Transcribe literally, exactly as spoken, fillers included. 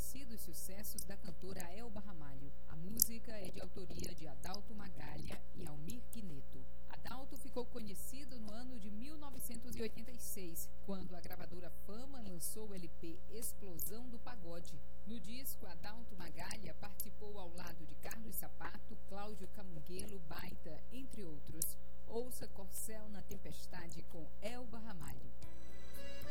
conhecidos sucessos da cantora Elba Ramalho. A música é de autoria de Adalto Magalha e Almir Quineto. Adalto ficou conhecido no ano de mil novecentos e oitenta e seis, quando a gravadora Fama lançou o L P Explosão do Pagode. No disco, Adalto Magalha participou ao lado